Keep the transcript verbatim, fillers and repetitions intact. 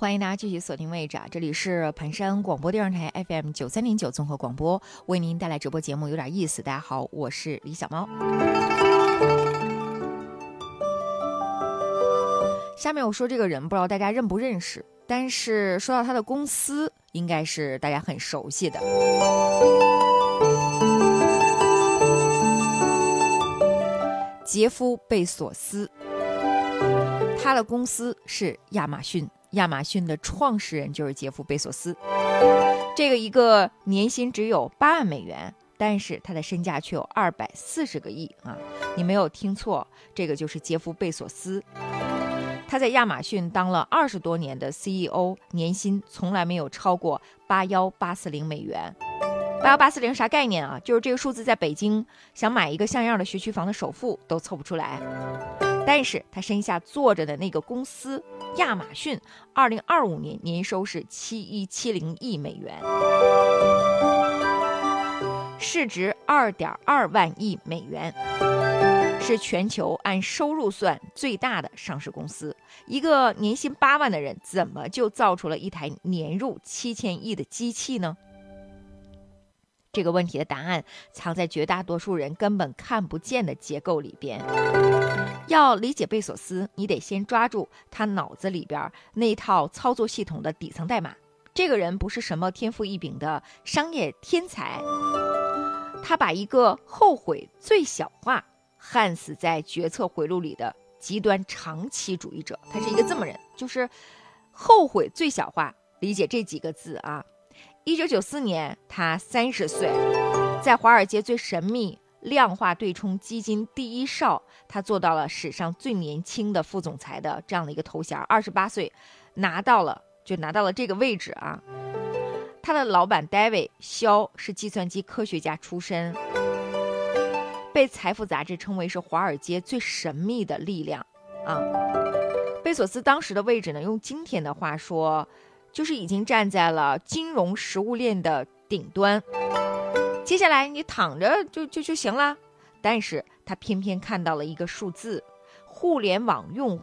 欢迎大家继续锁定位置啊！这里是盘山广播电视台 F M 九三点九综合广播，为您带来直播节目有点意思。大家好，我是李小猫。下面我说这个人，不知道大家认不认识，但是说到他的公司，应该是大家很熟悉的。杰夫·贝索斯，他的公司是亚马逊。亚马逊的创始人就是杰夫·贝索斯，这个一个年薪只有八万美元，但是他的身价却有二百四十个亿啊！你没有听错，这个就是杰夫·贝索斯。他在亚马逊当了二十多年的 C E O， 年薪从来没有超过八一八四零美元。八一八四零啥概念啊？就是这个数字在北京想买一个像样的学区房的首付都凑不出来。但是他身下坐着的那个公司亚马逊，二零二五年年收是七一七零亿美元，市值二点二万亿美元，是全球按收入算最大的上市公司。一个年薪八万的人，怎么就造出了一台年入七千亿的机器呢？这个问题的答案藏在绝大多数人根本看不见的结构里边。要理解贝索斯，你得先抓住他脑子里边那套操作系统的底层代码。这个人不是什么天赋异禀的商业天才，他把一个后悔最小化焊死在决策回路里的极端长期主义者。他是一个这么人，就是后悔最小化，理解这几个字啊。一九九四年他三十岁，在华尔街最神秘量化对冲基金第一少，他做到了史上最年轻的副总裁的这样的一个头衔，二十八岁拿到了就拿到了这个位置啊。他的老板 David 肖是计算机科学家出身，被财富杂志称为是华尔街最神秘的力量啊。贝索斯当时的位置呢，用今天的话说，就是已经站在了金融食物链的顶端。接下来你躺着就就就行了，但是他偏偏看到了一个数字：互联网用